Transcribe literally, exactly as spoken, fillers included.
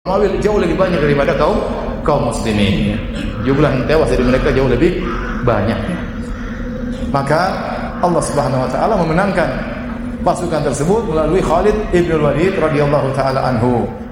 Romawi jauh lebih banyak daripada kaum kaum muslimin. Jumlah yang tewas dari mereka jauh lebih banyak. Maka Allah Subhanahu wa taala memenangkan pasukan tersebut melalui Khalid ibn Walid radhiyallahu taala anhu.